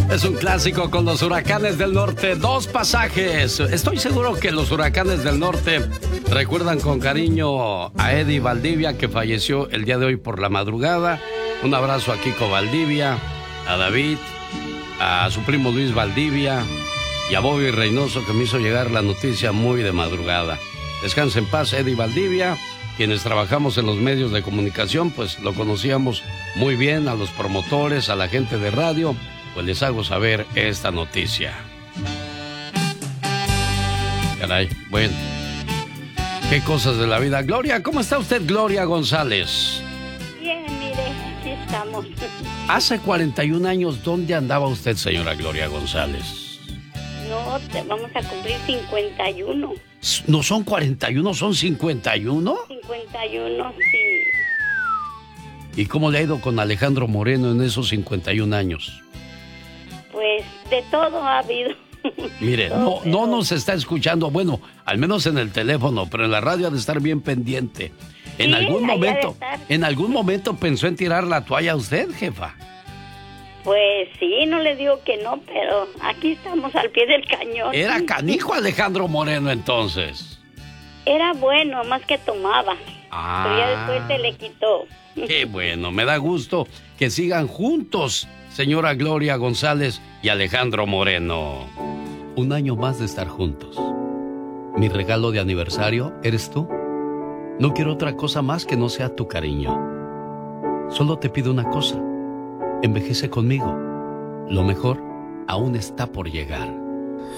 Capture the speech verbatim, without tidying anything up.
Es un clásico con los Huracanes del Norte. Dos pasajes. Estoy seguro que los Huracanes del Norte recuerdan con cariño a Eddie Valdivia, que falleció el día de hoy por la madrugada. Un abrazo a Kiko Valdivia, a David, a su primo Luis Valdivia y a Bobby Reynoso, que me hizo llegar la noticia muy de madrugada. Descansa en paz, Eddie Valdivia. Quienes trabajamos en los medios de comunicación, pues lo conocíamos muy bien, a los promotores, a la gente de radio, pues les hago saber esta noticia. Caray, bueno, qué cosas de la vida. Gloria, ¿cómo está usted, Gloria González? Bien, mire, aquí estamos. Hace cuarenta y un años, ¿dónde andaba usted, señora Gloria González? No, te vamos a cumplir cincuenta y uno. ¿No son cuarenta y uno, son cincuenta y uno? cincuenta y uno, sí. ¿Y cómo le ha ido con Alejandro Moreno en esos cincuenta y un años? Pues de todo ha habido. Mire, no, no nos está escuchando, bueno, al menos en el teléfono, pero en la radio ha de estar bien pendiente. En Sí, algún ahí ha de momento, estar. ¿en algún momento pensó en tirar la toalla a usted, jefa? Pues sí, no le digo que no, pero aquí estamos al pie del cañón. Era canijo Alejandro Moreno entonces. Era bueno, más que tomaba. Ah, Pero ya después se le quitó. qué bueno, me da gusto que sigan juntos, señora Gloria González y Alejandro Moreno. Un año más de estar juntos. Mi regalo de aniversario eres tú. No quiero otra cosa más que no sea tu cariño. Solo te pido una cosa. Envejece conmigo. Lo mejor aún está por llegar.